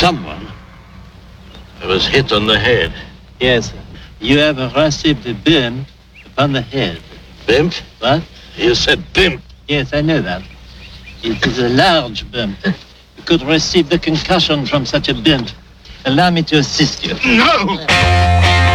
Someone was hit on the head. Yes, sir. You have received a bump upon the head. Bimp? What? You said bimp. Yes, I know that. It is a large bump. You could receive the concussion from such a bump. Allow me to assist you. No!